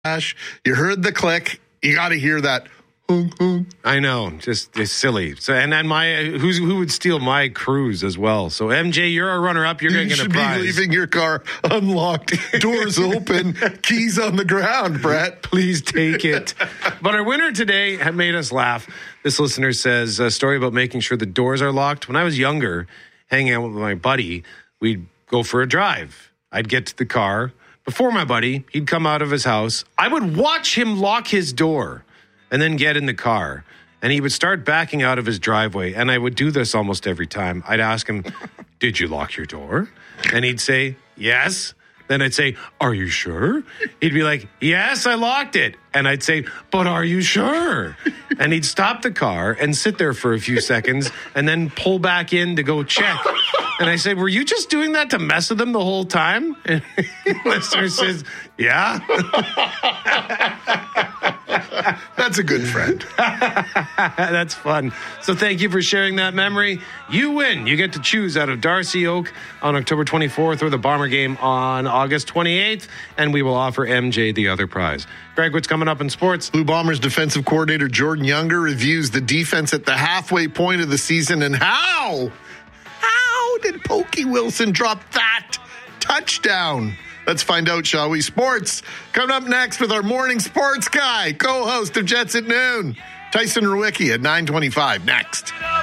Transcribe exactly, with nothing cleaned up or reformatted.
You heard the click. You got to hear that. Hung, hung. I know, just it's silly. So, and then my who's who would steal my cruise as well? So M J, you're a runner-up. You're going to get a prize. You should be leaving your car unlocked, doors open, keys on the ground, Brett. Please take it. But our winner today had made us laugh. This listener says a story about making sure the doors are locked. When I was younger, hanging out with my buddy, we'd go for a drive. I'd get to the car. Before my buddy, he'd come out of his house. I would watch him lock his door and then get in the car. And he would start backing out of his driveway. And I would do this almost every time. I'd ask him, did you lock your door? And he'd say, yes. Then I'd say, are you sure? He'd be like, yes, I locked it. And I'd say, but are you sure? And he'd stop the car and sit there for a few seconds and then pull back in to go check. And I said, were you just doing that to mess with him the whole time? And the listener says, yeah. That's a good friend. That's fun. So thank you for sharing that memory. You win. You get to choose out of Darcy Oak on October twenty-fourth or the Bomber game on August twenty-eighth. And we will offer M J the other prize. Greg, what's coming up in sports? Blue Bombers defensive coordinator Jordan Younger reviews the defense at the halfway point of the season and how, how did Pokey Wilson drop that touchdown? Let's find out, shall we? Sports coming up next with our morning sports guy, co-host of Jets at Noon, Tyson Rewicki at nine twenty-five. Next.